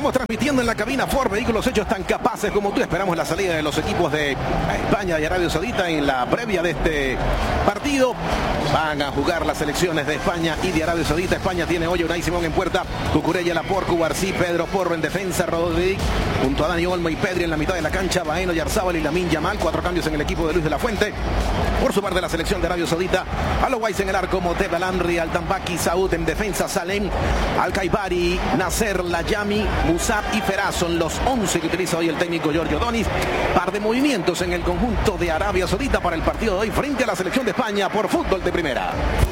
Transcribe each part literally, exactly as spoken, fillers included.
Estamos transmitiendo en la cabina Ford Vehículos Hechos Tan Capaces como tú. Esperamos la salida de los equipos de España y Arabia Saudita en la previa de este partido. Van a jugar las selecciones de España y de Arabia Saudita. España tiene hoy Unai Simón en puerta, Cucurella, Laporte, Cubarsí, Pedro Porro en defensa, Rodríguez junto a Dani Olmo y Pedri en la mitad de la cancha, Baeno, Yarzábal y Lamine Yamal. Cuatro cambios en el equipo de Luis de la Fuente. Por su parte, la selección de Arabia Saudita, Alowais en el arco, Moteb, Al-Amri, Al-Tambaki, Saúd en defensa, Salem, Al-Kaibari, Nasser, Layami, Musab y Feraz son los once que utiliza hoy el técnico Giorgio Donis. Par de movimientos en el conjunto de Arabia Saudita para el partido de hoy frente a la selección de España por fútbol de primera.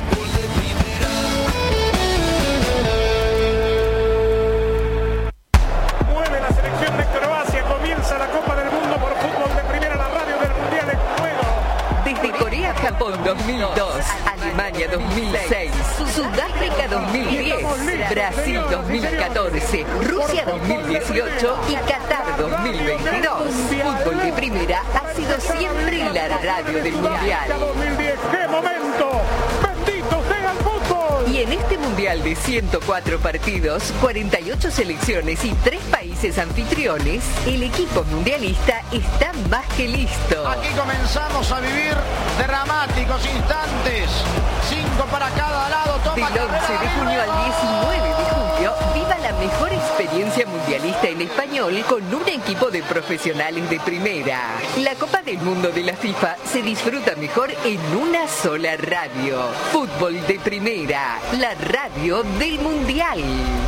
Mueve la selección de Croacia, comienza la Copa del Mundo por fútbol de primera, la radio del Mundial en juego. Desde Corea, Japón dos mil dos, Alemania dos mil seis, Sudáfrica dos mil diez, Brasil dos mil catorce, Rusia dos mil dieciocho y Qatar dos mil veintidós. Fútbol de primera ha sido siempre la radio del Mundial. dos mil diez, ¡qué momento! ¡Bendito sea el fútbol! Y en este Mundial de ciento cuatro partidos, cuarenta y ocho selecciones y tres países anfitriones, el equipo mundialista está más que listo. Aquí comenzamos a vivir dramáticos instantes. Cinco para cada lado. Toma Del once de junio al diecinueve de julio, viva la mejor experiencia mundialista en español con un equipo de profesionales de primera. La Copa del Mundo de la FIFA se disfruta mejor en una sola radio. Fútbol de primera, la radio del Mundial.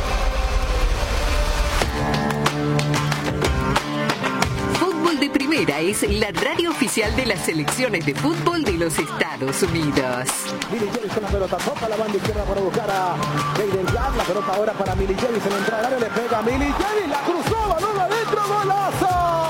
Fútbol de primera es la radio oficial de las selecciones de fútbol de los Estados Unidos. Mili Jevis con la pelota, toca la banda izquierda para buscar a Jaden Jack. La pelota ahora para Mili Jevis en la entrada al área, le pega a Mili Jevis, la cruzó, balón adentro, golazo.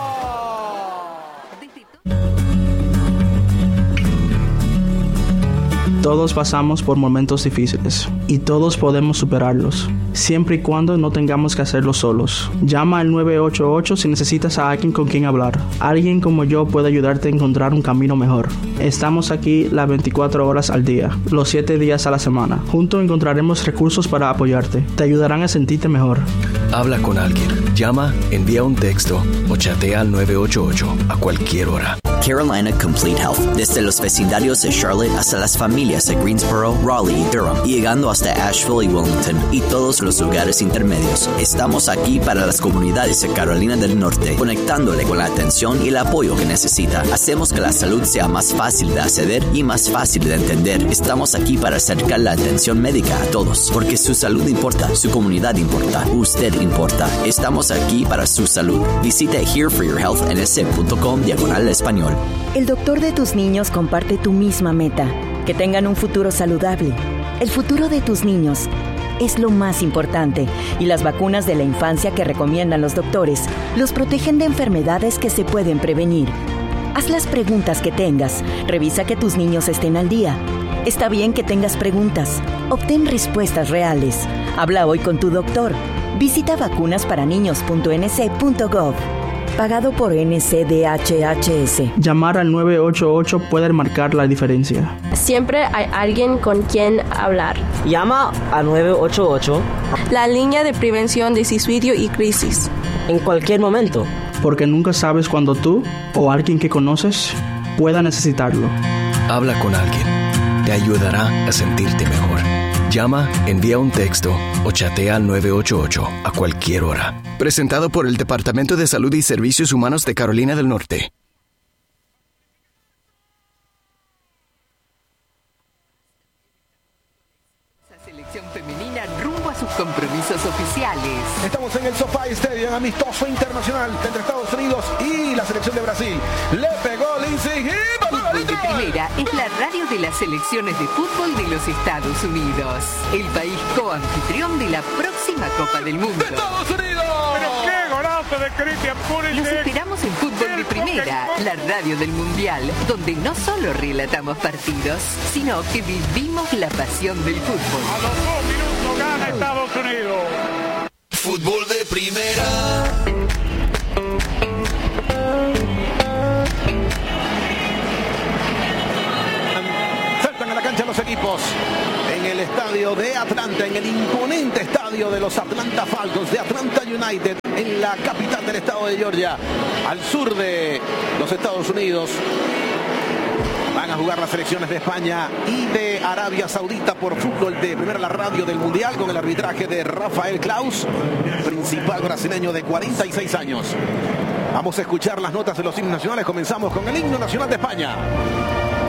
Todos pasamos por momentos difíciles y todos podemos superarlos, siempre y cuando no tengamos que hacerlo solos. Llama al nueve ocho ocho si necesitas a alguien con quien hablar. Alguien como yo puede ayudarte a encontrar un camino mejor. Estamos aquí las veinticuatro horas al día, los siete días a la semana. Juntos encontraremos recursos para apoyarte. Te ayudarán a sentirte mejor. Habla con alguien. Llama, envía un texto o chatea al nueve ocho ocho a cualquier hora. Carolina Complete Health. Desde los vecindarios de Charlotte hasta las familias de Greensboro, Raleigh y Durham, y llegando hasta Asheville y Wilmington y todos los lugares intermedios. Estamos aquí para las comunidades de Carolina del Norte, conectándole con la atención y el apoyo que necesita. Hacemos que la salud sea más fácil de acceder y más fácil de entender. Estamos aquí para acercar la atención médica a todos, porque su salud importa, su comunidad importa, usted importa. Estamos aquí para su salud. Visite here for your health n s punto com diagonal español. El doctor de tus niños comparte tu misma meta, que tengan un futuro saludable. El futuro de tus niños es lo más importante y las vacunas de la infancia que recomiendan los doctores los protegen de enfermedades que se pueden prevenir. Haz las preguntas que tengas, revisa que tus niños estén al día. Está bien que tengas preguntas, obtén respuestas reales. Habla hoy con tu doctor. Visita vacunas para niños punto n c punto gov. Pagado por N C D H H S. Llamar al nueve ocho ocho puede marcar la diferencia. Siempre hay alguien con quien hablar. Llama al nueve ocho ocho. La línea de prevención de suicidio y crisis. En cualquier momento. Porque nunca sabes cuándo tú o alguien que conoces pueda necesitarlo. Habla con alguien. Te ayudará a sentirte mejor. Llama, envía un texto o chatea al nueve ocho ocho a cualquier hora. Presentado por el Departamento de Salud y Servicios Humanos de Carolina del Norte. Selección femenina rumbo a sus compromisos oficiales. Estamos en el SoFi Stadium, amistoso internacional entre Estados Unidos y la selección de Brasil. Le pegó Lindsey y Fútbol de primera es la radio de las selecciones de fútbol de los Estados Unidos. El país coanfitrión de la próxima Copa del Mundo. ¡Estados Unidos! ¡Pero qué golazo de Christian Pulisic! Los esperamos en Fútbol de Primera, la radio del Mundial, donde no solo relatamos partidos, sino que vivimos la pasión del fútbol. A los dos minutos gana Estados Unidos. Fútbol de primera. Saltan a la cancha los equipos en el estadio de Atlanta, en el imponente estadio de los Atlanta Falcons de Atlanta, United, en la capital del estado de Georgia, al sur de los Estados Unidos. Van a jugar las selecciones de España y de Arabia Saudita por fútbol de primera la radio del Mundial, con el arbitraje de Rafael Claus, principal brasileño de cuarenta y seis años. Vamos a escuchar las notas de los himnos nacionales. Comenzamos con el himno nacional de España.